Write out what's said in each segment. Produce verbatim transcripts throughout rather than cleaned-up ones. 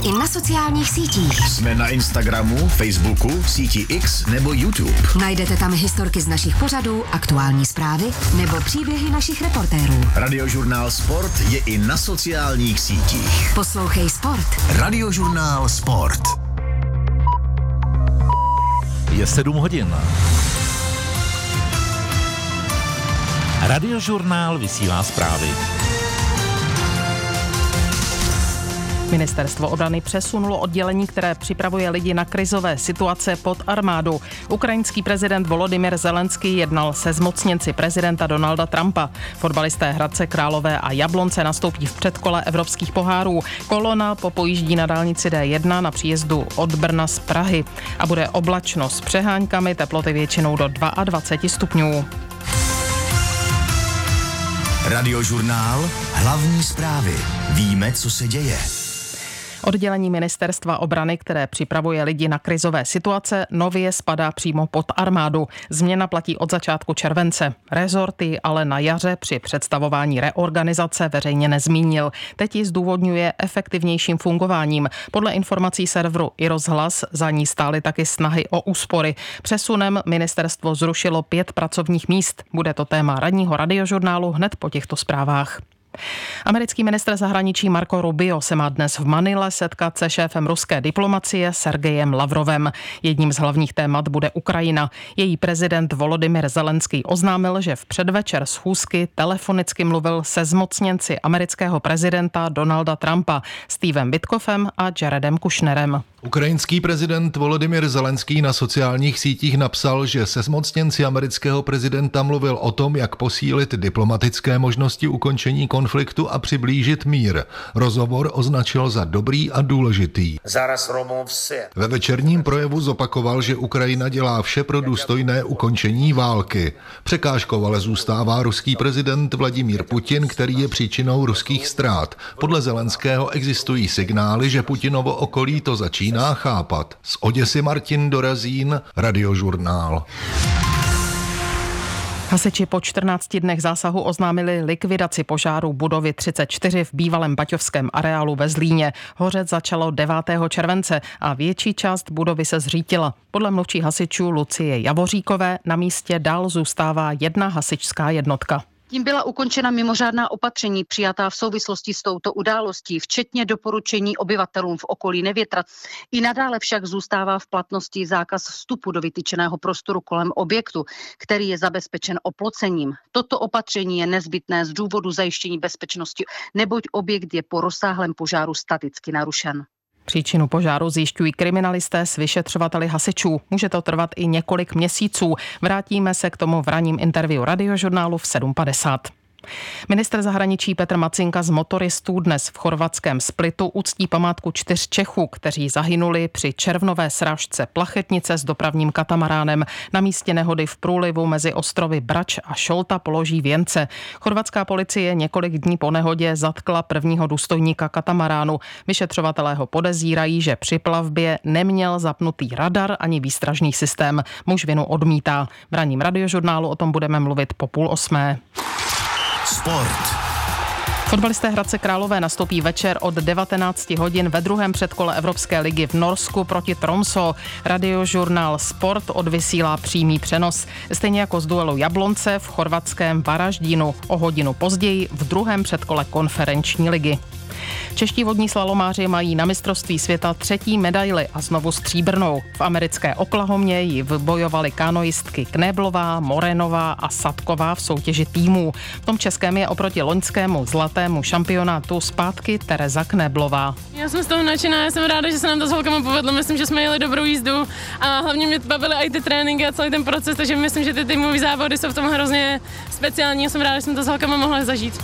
i na sociálních sítích. Jsme na Instagramu, Facebooku, síti X nebo YouTube. Najdete tam historky z našich pořadů, aktuální zprávy nebo příběhy našich reportérů. Radiožurnál Sport je i na sociálních sítích. Poslouchej Sport. Radiožurnál Sport. Je sedm hodin. Radiožurnál vysílá zprávy. Ministerstvo obrany přesunulo oddělení, které připravuje lidi na krizové situace, pod armádu. Ukrajinský prezident Volodymyr Zelenský jednal se zmocněnci prezidenta Donalda Trumpa. Fotbalisté Hradce Králové a Jablonce nastoupí v předkole evropských pohárů. Kolona popojíždí na dálnici D jedna na příjezdu od Brna z Prahy a bude oblačno s přeháňkami, teploty většinou do dvacet dva stupňů. Radiožurnál, hlavní zprávy. Víme, co se děje. Oddělení Ministerstva obrany, které připravuje lidi na krizové situace, nově spadá přímo pod armádu. Změna platí od začátku července. Rezorty ale na jaře při představování reorganizace veřejně nezmínil. Teď ji zdůvodňuje efektivnějším fungováním. Podle informací serveru iRozhlas za ní stály taky snahy o úspory. Přesunem ministerstvo zrušilo pět pracovních míst. Bude to téma ranního radiožurnálu hned po těchto zprávách. Americký ministr zahraničí Marco Rubio se má dnes v Manile setkat se šéfem ruské diplomacie Sergejem Lavrovem. Jedním z hlavních témat bude Ukrajina. Její prezident Volodymyr Zelenský oznámil, že v předvečer schůzky telefonicky mluvil se zmocněnci amerického prezidenta Donalda Trumpa, Stevem Witkoffem a Jaredem Kushnerem. Ukrajinský prezident Volodymyr Zelenský na sociálních sítích napsal, že se zmocněnci amerického prezidenta mluvil o tom, jak posílit diplomatické možnosti ukončení konfliktu a přiblížit mír. Rozhovor označil za dobrý a důležitý. Ve večerním projevu zopakoval, že Ukrajina dělá vše pro důstojné ukončení války. Překážkou ale zůstává ruský prezident Vladimír Putin, který je příčinou ruských ztrát. Podle Zelenského existují signály, že Putinovo okolí to začíná chápat. Z Oděsy Martin Dorazín, Radiožurnál. Hasiči po čtrnácti dnech zásahu oznámili likvidaci požáru budovy třicet čtyři v bývalém baťovském areálu ve Zlíně. Hořet začalo devátého července a větší část budovy se zřítila. Podle mluvčí hasičů Lucie Javoříkové na místě dál zůstává jedna hasičská jednotka. Tím byla ukončena mimořádná opatření přijatá v souvislosti s touto událostí, včetně doporučení obyvatelům v okolí nevětrat. I nadále však zůstává v platnosti zákaz vstupu do vytyčeného prostoru kolem objektu, který je zabezpečen oplocením. Toto opatření je nezbytné z důvodu zajištění bezpečnosti, neboť objekt je po rozsáhlém požáru staticky narušen. Příčinu požáru zjišťují kriminalisté s vyšetřovateli hasičů. Může to trvat i několik měsíců. Vrátíme se k tomu v ranním interview radiožurnálu v sedm padesát. Ministr zahraničí Petr Macinka z motoristů dnes v chorvatském Splitu uctí památku čtyř Čechů, kteří zahynuli při červnové srážce plachetnice s dopravním katamaránem. Na místě nehody v průlivu mezi ostrovy Brač a Šolta položí věnce. Chorvatská policie několik dní po nehodě zatkla prvního důstojníka katamaránu. Vyšetřovatelé ho podezírají, že při plavbě neměl zapnutý radar ani výstražný systém. Muž vinu odmítá. V ranním radiožurnálu o tom budeme mluvit po půl osmé. Sport. Fotbalisté Hradce Králové nastoupí večer od devatenáct hodin ve druhém předkole Evropské ligy v Norsku proti Tromsø. Radiožurnál Sport odvysílá přímý přenos. Stejně jako z duelu Jablonce v chorvatském Varaždínu. O hodinu později v druhém předkole konferenční ligy. Čeští vodní slalomáři mají na mistrovství světa třetí medaili a znovu stříbrnou. V americké Oklahomě ji vybojovali kanoistky Knéblová, Morenová a Sadková v soutěži týmů. V tom českém je oproti loňskému zlatému šampionátu zpátky Tereza Knéblová. Já jsem z toho nadšená, já jsem ráda, že se nám to s holkama povedlo. Myslím, že jsme jeli dobrou jízdu a hlavně mě bavily i ty tréninky a celý ten proces, takže myslím, že ty týmové závody jsou v tom hrozně speciální. Já jsem ráda, že jsme to s holkama mohli zažít.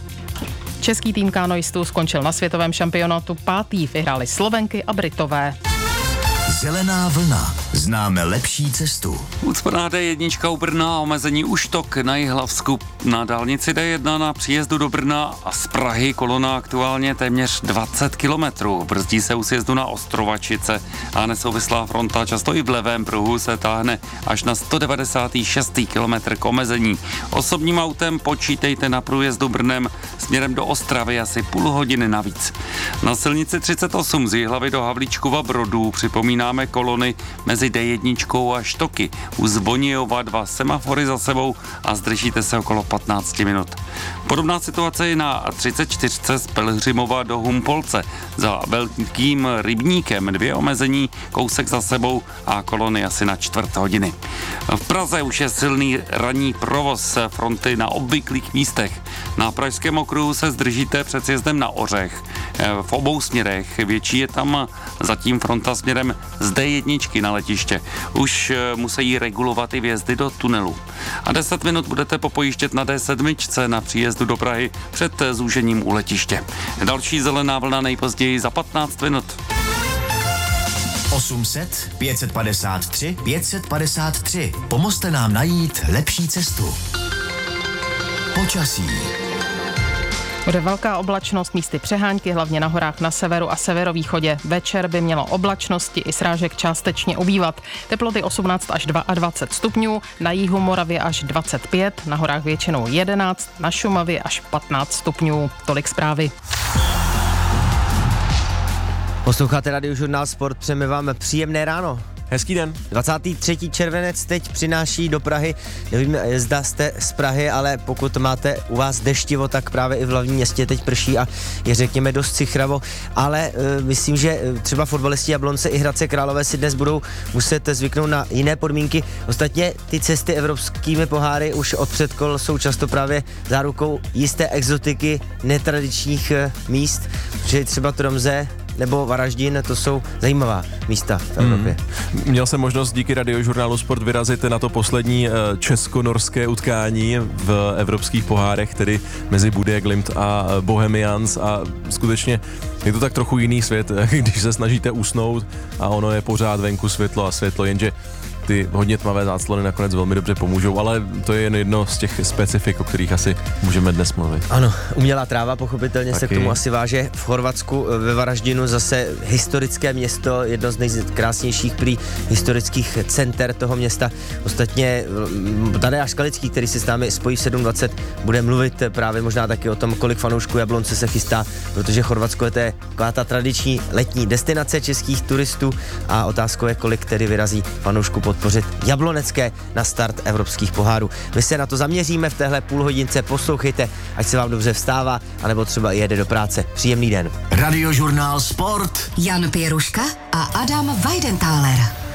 Český tým kanoistů skončil na světovém šampionátu pátý, vyhráli Slovenky a Britové. Zelená vlna. Známe lepší cestu. Ucpaná D jedna u Brna, omezení Uštok na Jihlavsku. Na dálnici D jedna na příjezdu do Brna a z Prahy kolona aktuálně téměř dvacet kilometrů. Brzdí se u sjezdu na Ostrovačice a nesouvislá fronta často i v levém pruhu se táhne až na sto devadesát šest kilometr k omezení. Osobním autem počítejte na průjezdu Brnem směrem do Ostravy asi půl hodiny navíc. Na silnici třicet osm z Jihlavy do Havlíčkova Brodů připomínáme kolony mezi D jedna a Štoky. U Zvonějova dva semafory za sebou a zdržíte se okolo patnáct minut. Podobná situace je na třicet čtyři z Pelhřimova do Humpolce. Za Velkým rybníkem dvě omezení, kousek za sebou a kolony asi na čtvrt hodiny. V Praze už je silný ranní provoz fronty na obvyklých místech. Na Pražském okruhu se zdržíte před sjezdem na Ořech. V obou směrech větší je tam zatím fronta směrem z D jedna na letiště. Už musí regulovat i vjezdy do tunelu. A deset minut budete popojíždět na D sedm na příjezdu do Prahy před zúžením u letiště. Další zelená vlna nejpozději za patnáct minut. osm set pět set padesát tři pět set padesát tři. Pomozte nám najít lepší cestu. Počasí. Bude velká oblačnost, místy přehánky, hlavně na horách na severu a severovýchodě. Večer by mělo oblačnosti i srážek částečně ubývat. Teploty osmnáct až dvacet dva stupňů, na jihu Moravě až dvacet pět, na horách většinou jedenáct, na Šumavě až patnáct stupňů. Tolik zprávy. Posloucháte Radiožurnál Sport, přejeme vám příjemné ráno. Hezký den. dvacátý třetí červenec teď přináší do Prahy, nevím, zda jste z Prahy, ale pokud máte u vás deštivo, tak právě i v hlavním městě teď prší a je řekněme dost cichravo, ale uh, myslím, že třeba fotbalisti Jablonce i Hradce Králové si dnes budou muset zvyknout na jiné podmínky. Ostatně ty cesty evropskými poháry už od předkol jsou často právě zárukou jisté exotiky netradičních uh, míst, že třeba Tromze nebo Varaždin, to jsou zajímavá místa v Evropě. Hmm. Měl jsem možnost díky Radiožurnálu Sport vyrazit na to poslední česko-norské utkání v evropských pohárech, tedy mezi Budé Glimt a Bohemians, a skutečně je to tak trochu jiný svět, když se snažíte usnout a ono je pořád venku světlo a světlo, jenže ty hodně tmavé záclony nakonec velmi dobře pomůžou, ale to je jen jedno z těch specifik, o kterých asi můžeme dnes mluvit. Ano, umělá tráva pochopitelně Taky. se k tomu asi váže. V Chorvatsku ve Varaždinu zase historické město, jedno z nejkrásnějších prý historických center toho města. Ostatně Tadeáš Skalický, který se s námi spojí v sedm dvacet, bude mluvit právě možná taky o tom, kolik fanoušků Jablonce se chystá, protože Chorvatsko je to taková ta tradiční letní destinace českých turistů a otázkou je, kolik tedy vyrazí fanoušků podpořit jablonecké na start evropských pohárů. My se na to zaměříme v téhle půlhodince, poslouchejte, ať se vám dobře vstává, anebo třeba i jede do práce. Příjemný den. Radiožurnál Sport. Jan Pěruška a Adam Weidenthaler.